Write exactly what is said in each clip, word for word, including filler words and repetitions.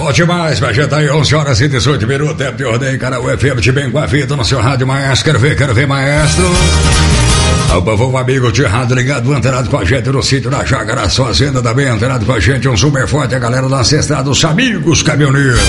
bom demais, vai já tá aí onze horas e dezoito minutos, tempo de rodeio, cara, o F M de bem com a vida no seu rádio, maestro, quero ver, quero ver, maestro. O povo amigo de rádio ligado, antenado com a gente no sítio da Chácara, sua fazenda também, antenado com a gente, um super forte, a galera da Ancestral, os amigos caminhoneiros.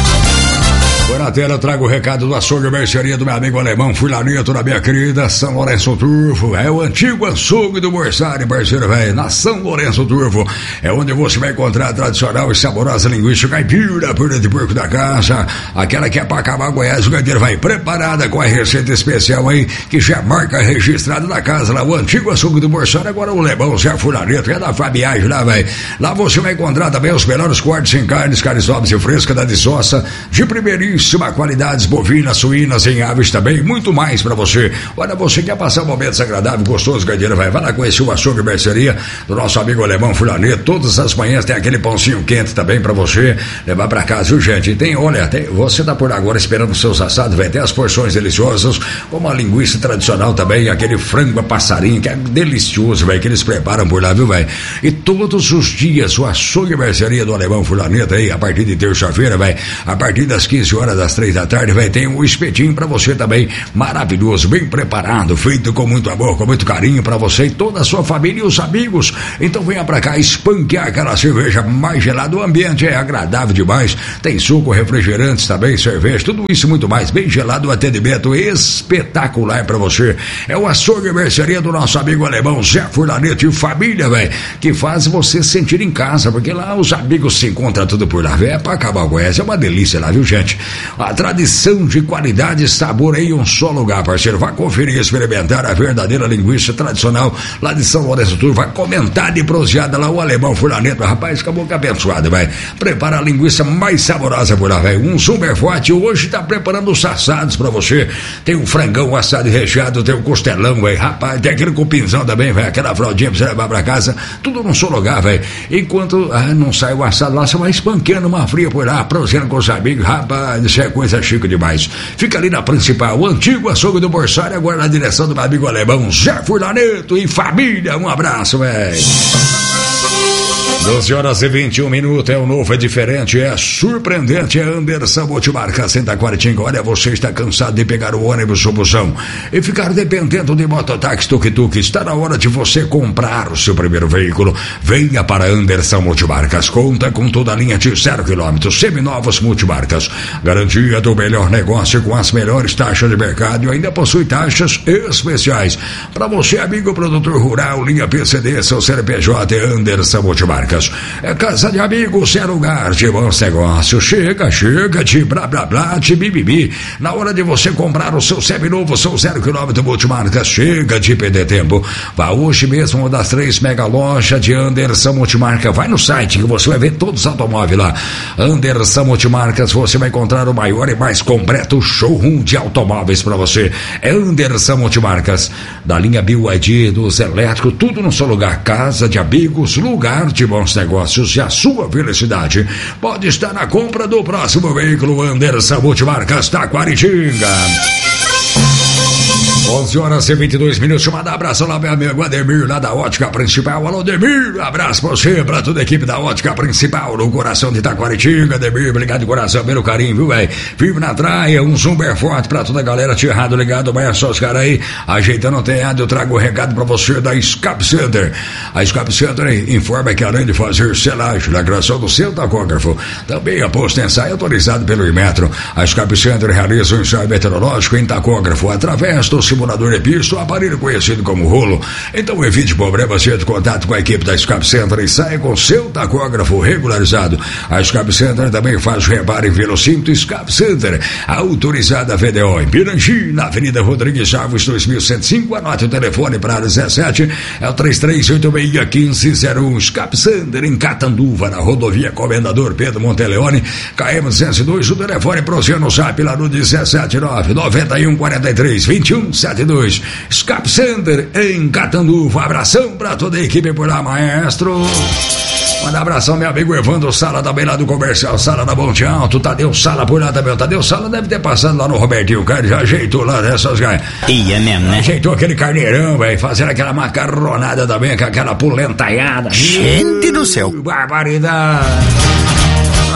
Por na tela eu trago o recado do açougue mercearia do meu amigo alemão Fulanito, da minha querida São Lourenço Turvo. É o antigo açougue do Borsari, parceiro velho, na São Lourenço Turvo. É onde você vai encontrar a tradicional e saborosa linguiça caipira, perna de porco da casa, aquela que é pra acabar Goiás. O Gadeiro vai preparada com a receita especial aí, que já é marca registrada da casa lá, o antigo açougue do Borsari. Agora o alemão Zé Fulanito, é da Fabiagem lá, velho. Lá você vai encontrar também os melhores cortes em carnes, carnes nobres e frescas da de sossa, de primeiríssima qualidades, bovinas, suínas, em aves também, muito mais pra você. Olha, você quer passar um momento agradável, gostoso, Gadeira, vai, vai lá conhecer o açougue mercearia do nosso amigo alemão Fulanito. Todas as manhãs tem aquele pãozinho quente também pra você levar pra casa, viu, gente? E tem, olha, tem, você tá por agora esperando os seus assados, vai ter as porções deliciosas, como a linguiça tradicional também, aquele frango a passarinho, que é delicioso, velho, que eles preparam por lá, viu, velho? E todos os dias o açougue mercearia do alemão Fulanito aí, a partir de terça-feira, velho, a partir das quinze horas das três da tarde, vai ter um espetinho pra você também, maravilhoso, bem preparado, feito com muito amor, com muito carinho pra você e toda a sua família e os amigos. Então venha pra cá espanquear aquela cerveja mais gelada, o ambiente é agradável demais, tem suco, refrigerantes também, cerveja, tudo isso muito mais, bem gelado, o atendimento espetacular pra você. É o açougue mercearia do nosso amigo alemão Zé Fulanito e família, velho, que faz você sentir em casa, porque lá os amigos se encontram tudo por lá, velho, é pra acabar com essa, é uma delícia lá, viu, gente? A tradição de qualidade e sabor em um só lugar, parceiro. Vai conferir e experimentar a verdadeira linguiça tradicional lá de São Lourenço Turvo. Vai comentar de proseada lá o alemão Fulanito. Rapaz, acabou que abençoado, vai. Prepara a linguiça mais saborosa por lá, velho. Um super forte. Hoje tá preparando os assados pra você. Tem um frangão assado e recheado, tem um costelão, velho. Rapaz, tem aquele cupinzão também, velho. Aquela fraldinha pra você levar pra casa. Tudo num só lugar, velho. Enquanto ah, não sai o assado lá, você vai espanqueando uma fria por lá, proseando com os amigos. Rapaz, isso é coisa chique demais. Fica ali na principal, o antigo açougue do Borsari, agora na direção do meu amigo alemão Zé Fulanito e família. Um abraço, velho. doze horas e vinte e um minutos, é o novo, é diferente, é surpreendente, é Anderson Multimarcas em Taquaritinga. Olha, você está cansado de pegar o ônibus ou busão e ficar dependendo de mototáxi, tuk-tuk. Está na hora de você comprar o seu primeiro veículo. Venha para Anderson Multimarcas, conta com toda a linha de zero quilômetros, seminovos multimarcas, garantia do melhor negócio com as melhores taxas de mercado e ainda possui taxas especiais. Para você, amigo produtor rural, linha P C D, seu C N P J, é Anderson Multimarcas. É casa de amigos, é lugar de bons negócios. Chega, chega de blá blá blá, de bibibi. Na hora de você comprar o seu seminovo, seu zero quilômetro Multimarcas, chega de perder tempo. Vá hoje mesmo uma das três mega lojas de Anderson Multimarcas. Vai no site que você vai ver todos os automóveis lá. Anderson Multimarcas, você vai encontrar o maior e mais completo showroom de automóveis para você. É Anderson Multimarcas, da linha B Y D, dos elétricos, tudo no seu lugar. Casa de amigos, lugar de bons negócios e a sua felicidade pode estar na compra do próximo veículo. Anderson Multimarcas, Taquaritinga. onze horas e vinte e dois minutos. Chamada abraço lá, meu amigo Ademir, lá da Ótica Principal. Alô, Ademir, abraço pra você, pra toda a equipe da Ótica Principal, no coração de Taquaritinga. Ademir, obrigado de coração pelo carinho, viu, velho? Vive na traia, um super forte pra toda a galera. Tirado, ligado, mas é só os caras aí ajeitando o telhado. Eu trago o um recado pra você da Scap Center. A Scap Center informa que além de fazer selagem na criação do seu tacógrafo, também a posto ensaio autorizado pelo Inmetro. A Scap Center realiza um ensaio meteorológico em tacógrafo através do simulador de pista, um aparelho conhecido como rolo. Então evite problemas de contato com a equipe da Scap Center e saia com seu tacógrafo regularizado. A Scap Center também faz reparo em velocímetro. Scap Center, autorizada V D O em Pirangi, na Avenida Rodrigues Chaves dois mil cento e cinco. Anote o telefone para dezessete, é o três três oito seis, um cinco zero um. Scap Center em Catanduva, na rodovia Comendador Pedro Monteleone, K M duzentos e dois. O telefone para o Oceano Zap lá no dezessete nove nove um quatro três dois um sete dois. Scap Center em Catanduva. Abração pra toda a equipe por lá, maestro. Manda abração, meu amigo Evandro Sala, também lá do Comercial Sala da Monte Alto. Tadeu Sala por lá também. O Tadeu Sala deve ter passado lá no Robertinho, cara, já ajeitou lá nessas gajas. Ia mesmo, né? Ajeitou aquele carneirão, velho, fazendo aquela macarronada também, com aquela polentaiada. Gente do céu. Barbaridade.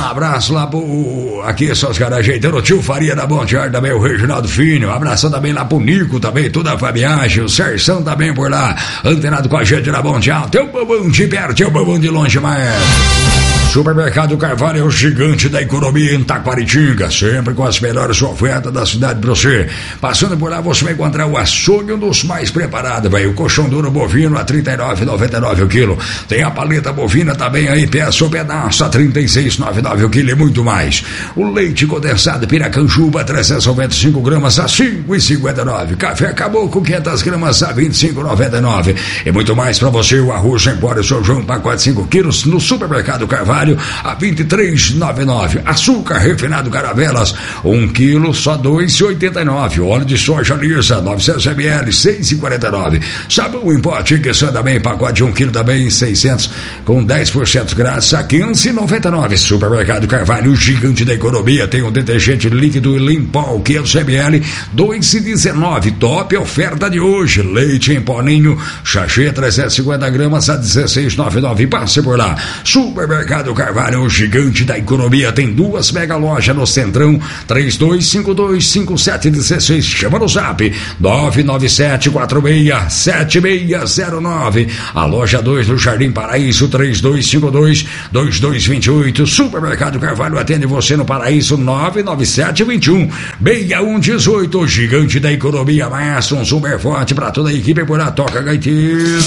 Abraço lá pro... Aqui, só os caras ajeitando. O tio Faria da Bom Dia também, o Reginaldo Filho. Abração também lá pro Nico também, toda a Fabiagem. O Serção também por lá, antenado com a gente na Bom Dia. Tem o bobão de perto, tem o bobão de longe, mas... Supermercado Carvalho é o gigante da economia em Taquaritinga, sempre com as melhores ofertas da cidade para você. Passando por lá você vai encontrar o açougue, um dos mais preparados, velho. O colchão duro bovino a trinta e nove reais e noventa e nove centavos o quilo. Tem a paleta bovina também aí, peça ou pedaço a trinta e seis reais e noventa e nove centavos o quilo e muito mais. O leite condensado Piracanjuba, trezentos e noventa e cinco gramas a cinco reais e cinquenta e nove centavos. Café Caboclo, quinhentas gramas a vinte e cinco reais e noventa e nove centavos. E muito mais para você, o arroz Empório São João, pacote cinco quilos, no Supermercado Carvalho a vinte e três reais e noventa e nove centavos. Açúcar refinado Caravelas, um quilo, só dois reais e oitenta e nove centavos. Óleo de soja lisa, novecentos mililitros, seis reais e quarenta e nove centavos. Sabão em pó Tigre também, pacote de um quilo também, seiscentos, com dez por cento grátis a quinze reais e noventa e nove centavos. Supermercado Carvalho, o gigante da economia, tem um detergente líquido Limpol, quinhentos mililitros, dois reais e dezenove centavos. Top oferta de hoje. Leite em pó Ninho, sachê trezentos e cinquenta gramas a dezesseis reais e noventa e nove centavos. Passe por lá. Supermercado Carvalho, o gigante da economia, tem duas mega lojas no Centrão, três dois cinco dois cinco sete um seis, chama no zap nove nove sete quatro seis sete seis zero nove. A loja dois no Jardim Paraíso, três dois cinco dois dois dois dois oito. Supermercado Carvalho atende você no Paraíso, nove nove sete dois um seis um um oito. O gigante da economia, maestro, um super forte para toda a equipe por lá, toca gaiteiro.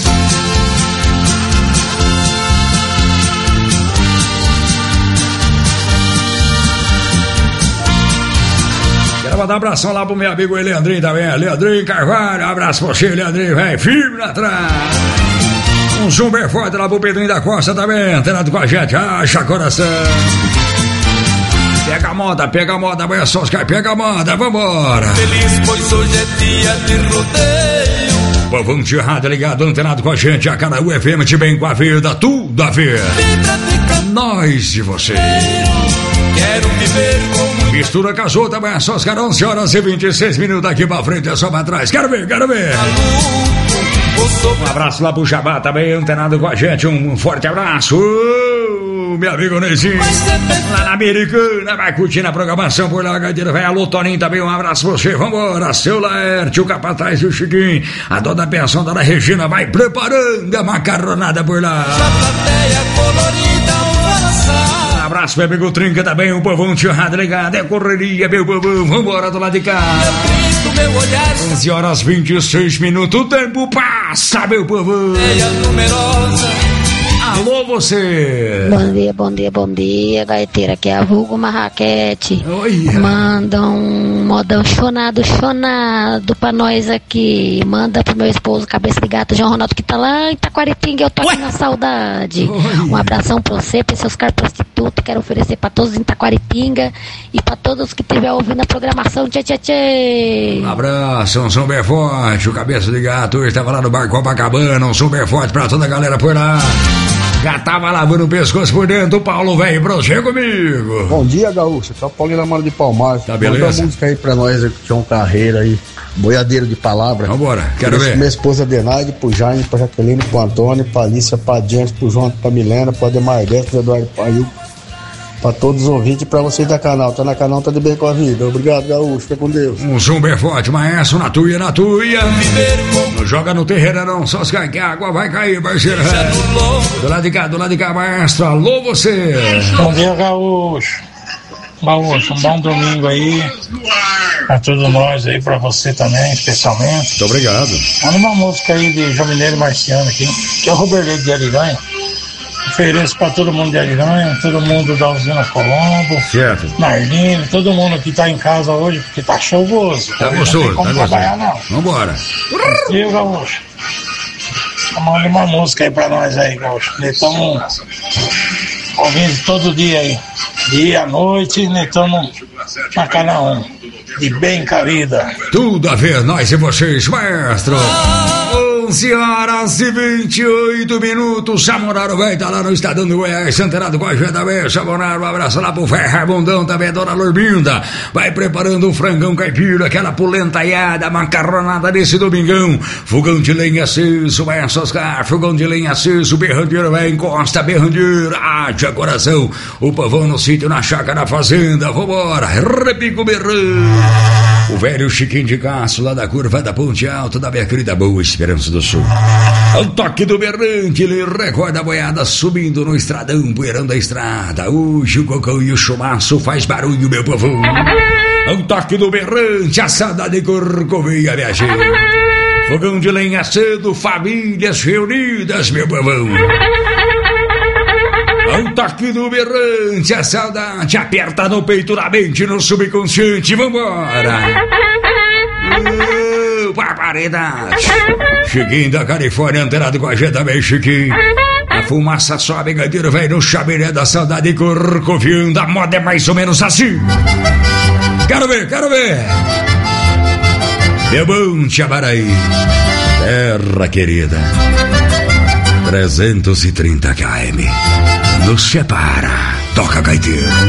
Mandar um abração lá pro meu amigo Leandrinho também, Leandrinho Carvalho, abraço pra você, Leandrinho, velho, firme lá atrás. Um super forte lá pro Pedrinho da Costa também, antenado com a gente, acha coração. Pega a moda, pega a moda, amanhã só os caras, pega a moda, vambora. Feliz, pois hoje é dia de rodeio. Povão de rádio ligado, antenado com a gente, a Caraú F M de bem com a vida, tudo a ver. Nós e você. Quero viver como... Mistura casou também, só os caras, onze horas e vinte e seis minutos aqui pra frente, é só pra trás. Quero ver, quero ver. Um abraço lá pro Jabá também, antenado com a gente, um forte abraço. Uh, meu amigo Neizinho, lá na Americana, vai curtindo a programação por lá, gaiteira, vai. Alô, Toninho também, um abraço pra você, vambora. Seu Laerte, o Capataz e o Chiquinho, a dona da pensão, dona Regina, vai preparando a macarronada por lá. Um abraço, meu amigo Trinca também, o povão de rádio ligado, é correria, meu povão, vambora do lado de cá. onze horas e vinte e seis minutos, o tempo passa, meu povão. Alô, você. Bom dia, bom dia, bom dia, gaiteira, aqui é a Vulgo Marraquete. Oi. Manda um modão chonado, chonado pra nós aqui. Manda pro meu esposo, cabeça de gato, João Ronaldo, que tá lá em Taquaritinga, eu tô aqui Ué? na saudade. Oi. Um abração pra você, pra seus caras prostitutos, quero oferecer pra todos em Taquaritinga e pra todos que estiver ouvindo a programação. Tchê, tchê, tchê. Um abraço, um som bem forte, o cabeça de gato hoje tava lá no bar Copacabana, um som bem forte pra toda a galera por lá. Já tava lavando o pescoço por dentro, o Paulo, velho, pra você comigo. Bom dia, Gaúcho, só Paulinho na mão de Palmares. Tá, beleza? Manda uma música aí pra nós, João Carreira aí, boiadeiro de palavra. Vambora, quero ver. Minha esposa Denaide, pro Jaime, pra Jaqueline, pro Antônio, pra Alícia, pra James, pro João, pra Milena, pro Ademar Destro, pro Eduardo Paiu, pra todos os ouvintes e pra vocês da canal. Tá na canal, tá de bem com a vida. Obrigado, Gaúcho, fica com Deus. Um som bem forte, maestro, na tuia, na tuia. Não joga no terreiro não, só se cai que a água vai cair, parceiro. Do lado de cá, do lado de cá, maestro. Alô, você. Bom dia, Gaúcho. Gaúcho, um bom domingo aí pra todos nós aí, pra você também, especialmente. Muito obrigado. Manda uma música aí de João Mineiro Marciano aqui, que é o Roberto de Ariranha. Ofereço pra todo mundo de Ariranha, todo mundo da usina Colombo, certo. Marlene, todo mundo que tá em casa hoje, porque tá chuvoso. Tá gostoso, tá gostoso. Não. Vambora. E o Gaúcho? Manda uma música aí pra nós aí, Gaúcho. Estamos ouvindo todo dia aí. Dia à noite, nós estamos na canal um. De bem com a vida. Tudo a ver, nós e vocês, maestro. onze horas e vinte e oito minutos. Samonaro vai estar lá no Estadão do Goiás, antenado com a gente também. Samonaro, um abraço lá pro Ferrabundão também, dona Lorbinda. Vai preparando um frangão caipira, aquela polentaiada, macarronada desse domingão. Fogão de lenha aceso, vai assoscar. Fogão de lenha aceso, berrandeira, vai encosta, berrandeira. Haja coração. O pavão no sítio, na chácara, na fazenda. Vambora, repico berrão. O velho Chiquinho de Castro, lá da curva da Ponte Alta, da minha querida Boa Esperança do Sul. O toque do berrante, ele recorda a boiada subindo no estradão, poeirando a estrada. Hoje o cocão e o chumaço faz barulho, meu povo. O toque do berrante, assada de Corcovia, minha gente. Fogão de lenha cedo, famílias reunidas, meu povão. O toque do berrante, a saudade aperta no peito, na mente, no subconsciente. Vambora! Uh, barbaridade! Chiquinho da Califórnia, antenado com a gente também, Chiquinho. A fumaça sobe, gaiteiro, velho, no chaminé da saudade corcoviando. A moda é mais ou menos assim. Quero ver, quero ver! Meu bom Tiabaraí, terra querida, trezentos e trinta quilômetros. Nos separa, toca gaiteiro.